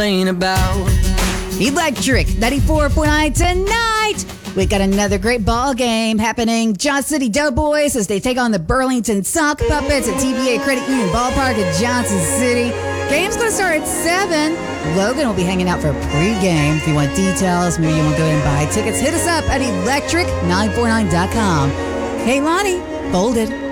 about. Electric 94.9 tonight. We got another great ball game happening. Johnson City Doughboys as they take on the Burlington Sock Puppets at TVA Credit Union Ballpark in Johnson City. Game's going to start at 7. Logan will be hanging out for pregame. If you want details, maybe you want to go ahead and buy tickets, hit us up at electric949.com. Hey, Lonnie, folded.